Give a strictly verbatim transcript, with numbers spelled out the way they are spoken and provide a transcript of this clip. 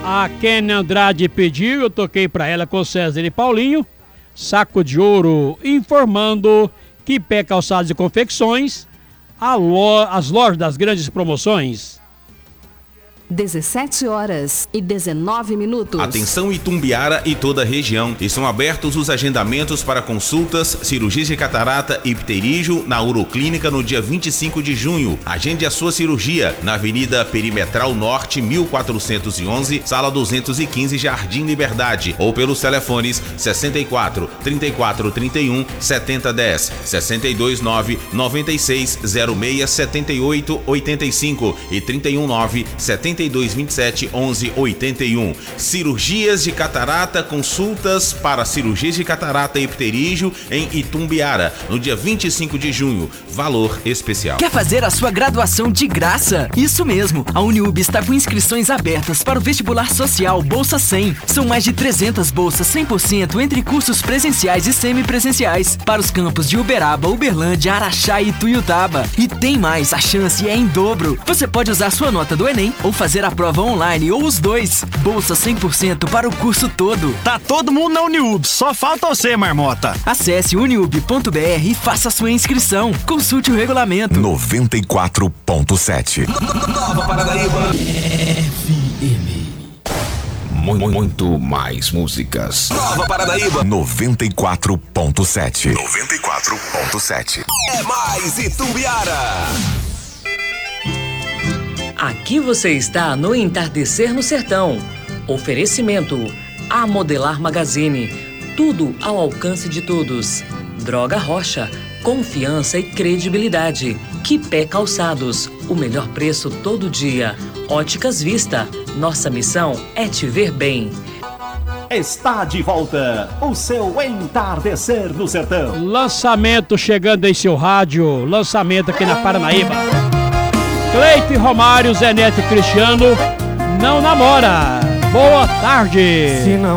A Kênia Andrade pediu, eu toquei pra ela com César e Paulinho. Saco de Ouro informando que Pé Calçados e Confecções, a lo- as lojas das grandes promoções. dezessete horas e dezenove minutos. Atenção Itumbiara e toda a região. Estão abertos os agendamentos para consultas, cirurgias de catarata e pterígio na Uroclínica no dia vinte e cinco de junho. Agende a sua cirurgia na Avenida Perimetral Norte, mil quatrocentos e onze, Sala duzentos e quinze, Jardim Liberdade, ou pelos telefones sessenta e quatro, trinta e quatro, trinta e um, setenta, dez, sessenta e dois, nove, noventa e seis, zero seis, setenta e oito, oitenta e cinco e trinta e um, nove, setenta e dois, vinte e sete, onze, oitenta e um. Cirurgias de catarata, consultas para cirurgias de catarata e pterígio em Itumbiara, no dia vinte e cinco de junho. Valor especial. Quer fazer a sua graduação de graça? Isso mesmo, a Uniub está com inscrições abertas para o vestibular social Bolsa cem. São mais de trezentas bolsas cem por cento entre cursos presenciais e semipresenciais para os campos de Uberaba, Uberlândia, Araxá e Tuiutaba. E tem mais, a chance é em dobro. Você pode usar sua nota do Enem ou fazer a prova online ou os dois. Bolsa cem por cento para o curso todo. Tá todo mundo na Uniub, só falta você, Marmota. Acesse uniub ponto b r e faça sua inscrição. Consulte o regulamento. noventa e quatro ponto sete. Nova Paranaíba. F M. Muito, muito mais músicas. Nova Paranaíba. noventa e quatro ponto sete. noventa e quatro ponto sete. É mais Itumbiara. Aqui você está no Entardecer no Sertão. Oferecimento A Modelar Magazine. Tudo ao alcance de todos. Droga Rocha. Confiança e credibilidade. Que Pé Calçados. O melhor preço todo dia. Óticas Vista. Nossa missão é te ver bem. Está de volta o seu Entardecer no Sertão. Lançamento chegando em seu rádio. Lançamento aqui na Paranaíba. Cleito e Romário, Zé Neto e Cristiano, não namora. Boa tarde. Se não